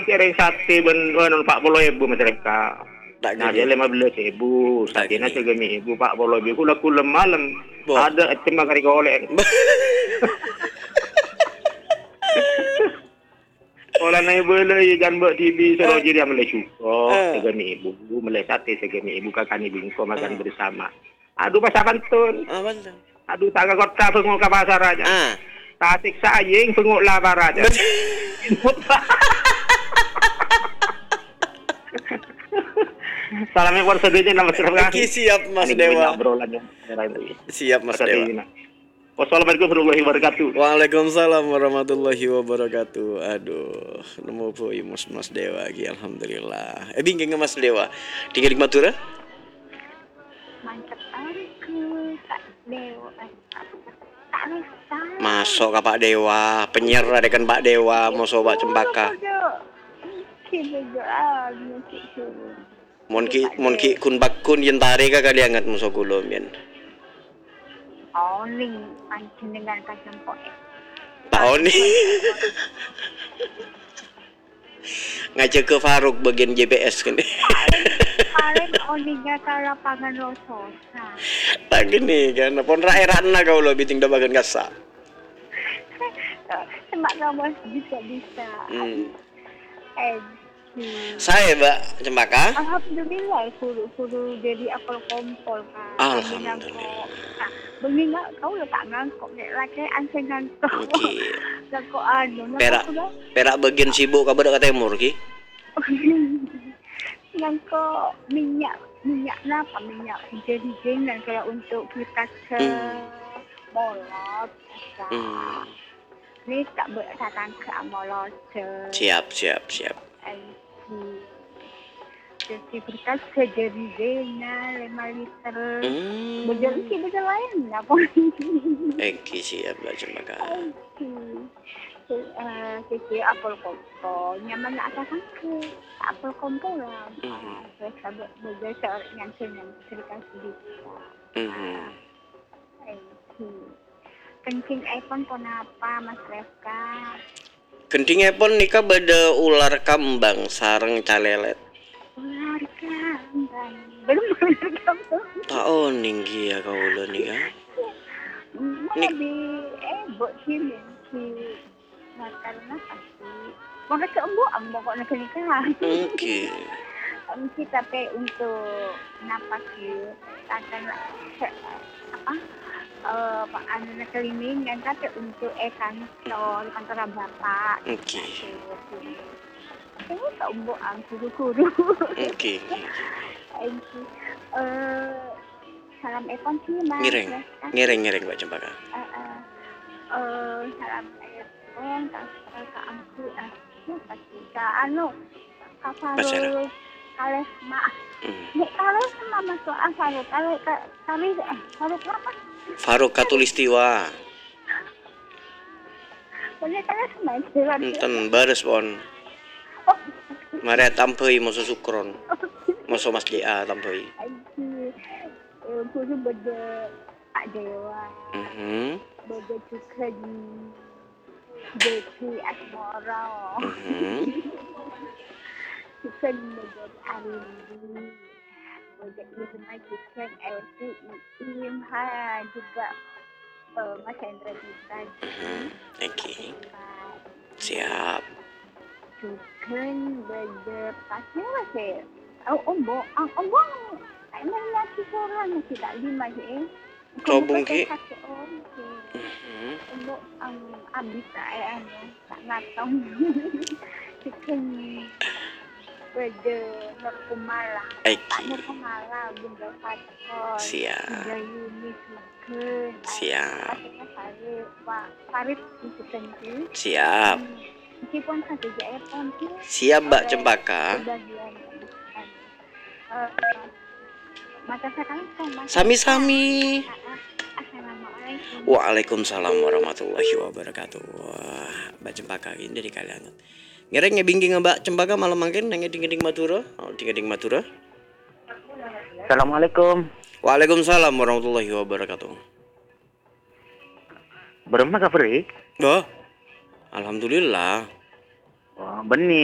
kering sate ben 40.000 mereka. Tak Nah, gini. dia 15.000, Tak sate na gini. 3.000, 40.000 kula kula malam. Bo. Ada tema kari golek. Orang naik bela ikan buat TV suruh jadi ambil syukur 3.000, mulai sate 3.000 kakak ni bingko makan bersama. Aduh pasar pantun. Betul. Aduh tangga kota penguk ke pasar aja. Tasik saying penguk lapar aja. Salamnya buat sedihnya nama serba. Siap Mas Dewa. Siap Mas Dewa. Wassalamualaikum warahmatullahi wabarakatuh. Waalaikumsalam warahmatullahi wabarakatuh. Aduh, nemu boy Mas Dewa lagi alhamdulillah. Bingking Mas Dewa. Tinggal di Madura? Mantap aku Pak Dewa. Tak rasa. Masuk ke Pak Dewa, penyiar adegan Pak Dewa mau sobat cempaka. Monki kun bakun yen tare ka kali angat muso kula mien. Oh ning pancen dengan kacang poek. Pak Oni. Ngajak ke Faruk bagian JPS kan. Karen Oninya ke lapangan Lososa. Tak gini kan, pon raerana kau lo biting dabagan kasa. Semak kamu bisa. Saya Mbak Cempaka. Alhamdulillah suruh jadi apel kompol kan. Alhamdulillah. Mengingat kau letak ngangkok nek laki anseng ngangkok. Okey. Ngangkok anu. Perak bagian sibuk kabar ke timur ki. Ngangkok minyak jadi jengan kalau untuk kita ke molot. Ni tak datang ke molot. Siap. Jadi berkas jadi zena 5 liter. Betul lain apa? Siap Mbak Cempaka. Apel kompol nyaman nak akan ke apel kompol lah. Saya sabar bekerja yang cerita sedikit. Kencing iPhone pun apa Mas Reska? Kencing iPhone nikah beda ular kambang sarang calelet. Ular kambang. Belum ular kambang. Tahu ninggi ya kau lo nikah. Di buat sini karena pasti maka keembuan pokoknya pernikahan. Kita untuk napas akan anu keliling yang kata untuk kantor bapak. Ini keembuan kudu. Salam Epon sih Mas. Ngereng Mbak Cempaka. Salam Epon ke angku pasti kapal kales mak. Nek kales sama masuk Faruk Faruk apa? Faruk Katulistiwa. Boleh kales main jalan. Enten bares pon. Mari tampoi musuh sukron. Musuh Mas DA tampoi. Kudu beda Pak Dewa. Beda juga di Deki Asmoro. Chicken beda Arindi. Beda Irma Chicken LC Imha juga Mas Hendra juga. Siap. Chicken beda pasnya masih. Ombong. Emang nasi soran masih tak 5 je. Kobong ki. Untuk abis tak ngatong. Chicken beda Nurkumala. Pak Nurkumala bunda Fatkon. Siap. Jayuni chicken. Siap. Pak Farid chicken ki. Siap. Meskipun satu iPhone ki. Siap Mbak Cempaka. Sami-sami. Assalamualaikum. Waalaikumsalam warahmatullahi wabarakatuh. Mbak Cempaka ini dari Kalianget. Ngerengnya bingking Mbak Cempaka malam makin nang ding Madura. Ding Madura. Assalamualaikum. Waalaikumsalam warahmatullahi wabarakatuh. Berapa Kak Fri? Alhamdulillah. Benih.